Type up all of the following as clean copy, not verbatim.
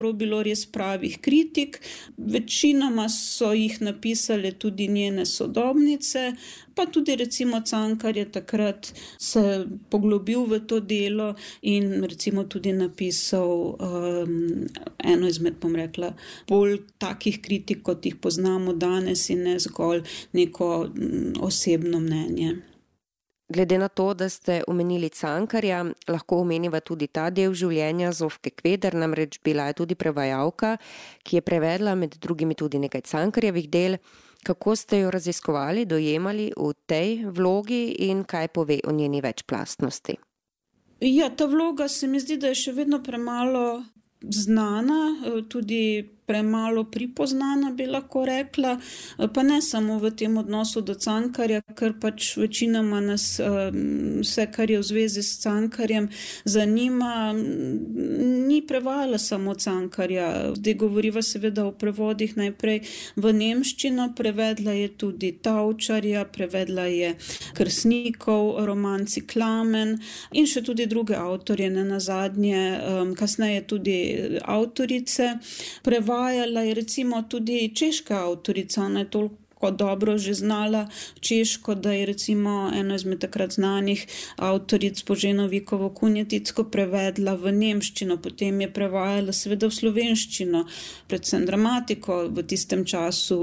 bilo res pravih kritik. Večinoma so jih napisale tudi njene sodobnice, pa tudi recimo Cankar je takrat se poglobil v to delo in recimo tudi napisal eno izmed, bom rekla, bolj takih kritik, kot jih poznamo danes in ne zgolj neko osebno mnenje. Glede na to, da ste omenili Cankarja, lahko omeniva tudi ta del življenja Zofke Kveder, namreč bila je tudi prevajalka, ki je prevedla med drugimi tudi nekaj Cankarjevih del. Kako ste jo raziskovali, dojemali v tej vlogi in kaj pove o njeni večplastnosti? Ja, ta vloga se mi zdi, da je še vedno premalo znana, tudi premalo pripoznana, bi lahko rekla, pa ne samo v tem odnosu do Cankarja, ker pač večinoma nas vse, kar je v zvezi s Cankarjem, zanima, ni prevajala samo Cankarja. Zdaj govoriva seveda o prevodih najprej v nemščino, prevedla je tudi Tavčarja, prevedla je Krsnikov roman Ciklamen in še tudi druge avtorje, nenazadnje, kasneje tudi avtorice. Prevajala je recimo tudi češka avtorica, ona je toliko dobro že znala češko, da je recimo eno izmed takrat znanih avtoric Boženo Vikovo Kunjeticko prevedla v nemščino, potem je prevajala seveda v slovenščino, predvsem dramatiko v tistem času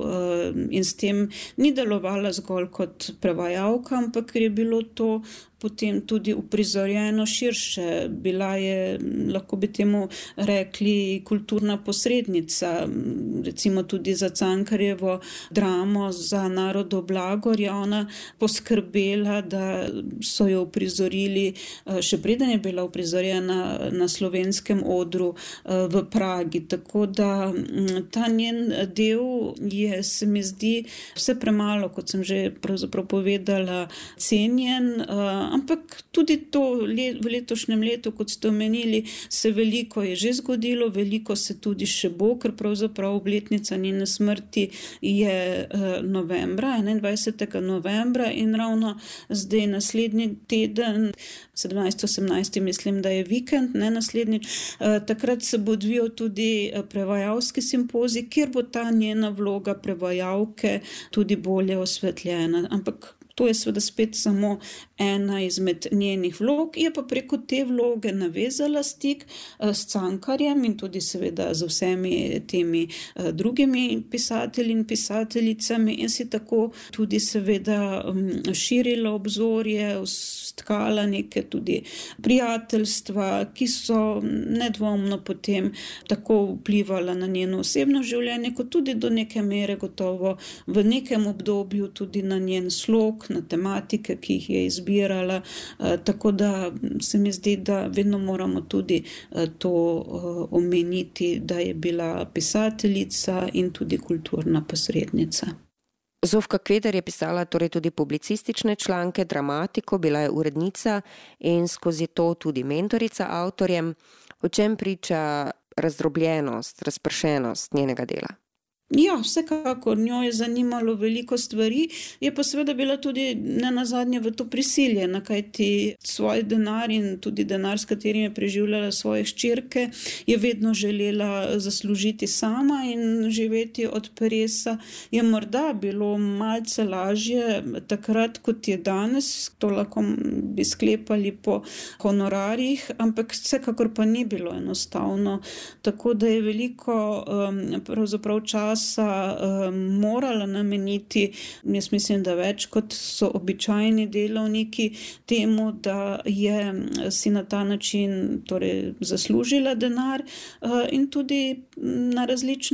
in s tem ni delovala zgolj kot prevajalka, ampak ker je bilo to potem tudi uprizorjeno širše. Bila je, lahko bi temu rekli, kulturna posrednica, recimo tudi za Cankarjevo dramo Za narodov blagor je ona poskrbela, da so jo uprizorili, še preden je bila uprizorjena na slovenskem odru v Pragi. Tako da ta njen del je, se mi zdi, vse premalo, kot sem že pravzaprav povedala, cenjen, ampak tudi to v letošnjem letu, kot ste omenili, se veliko je že zgodilo, veliko se tudi še bo, ker pravzaprav obletnica njene smrti je novembra, 21. novembra in ravno zdaj naslednji teden, 17. mislim, da je vikend, ne naslednjič, takrat se bo odvijal tudi prevajalski simpozij, kjer bo ta njena vloga prevajalke tudi bolje osvetljena. Ampak to je seveda spet samo ena izmed njenih vlog, je pa preko te vloge navezala stik s Cankarjem in tudi seveda z vsemi temi drugimi pisatelji in pisateljicami in si tako tudi seveda širila obzorje, stkala neke tudi prijateljstva, ki so nedvomno potem tako vplivala na njeno osebno življenje, kot tudi do neke mere gotovo v nekem obdobju tudi na njen slog, na tematike, ki jih je izbirala, tako da se mi zdi, da vedno moramo tudi to omeniti, da je bila pisateljica in tudi kulturna posrednica. Zofka Kveder je pisala torej tudi publicistične članke, dramatiko, bila je urednica in skozi to tudi mentorica avtorjem. O čem priča razdrobljenost, razpršenost njenega dela? Ja, vsekakor, njo je zanimalo veliko stvari, je pa seveda bila tudi nenazadnje v to prisiljena, kajti svoj denar in tudi denar, s katerim je preživljala svoje hčerke, je vedno želela zaslužiti sama in živeti od peresa. Je morda bilo malce lažje takrat, kot je danes, to lahko bi sklepali po honorarjih, ampak vsekakor pa ni bilo enostavno, tako da je veliko pravzaprav časa morala nameniti, jaz mislim, da več kot so običajni delavniki, temu, da je si na ta način torej zaslužila denar in tudi na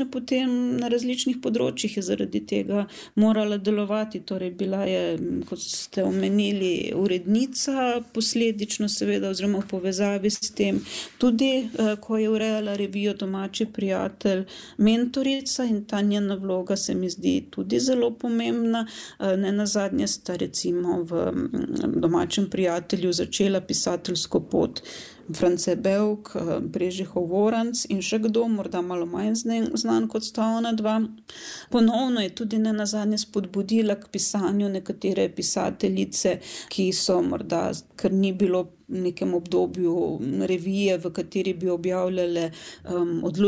različnih področjih je zaradi tega morala delovati. Torej bila je, kot ste omenili, urednica, posledično seveda oziroma v povezavi s tem tudi, ko je urejala revijo Domači prijatelj, mentorica in ta njena vloga se mi zdi tudi zelo pomembna. Nenazadnje sta recimo v Domačem prijatelju začela pisateljsko pot France Bevk, Brežihov Voranc in še kdo, morda malo manj znan kot sta ona dva. Ponovno je tudi nenazadnje spodbudila k pisanju nekatere pisateljice, ki so morda, ker ni bilo v nekem obdobju revije, v kateri bi objavljale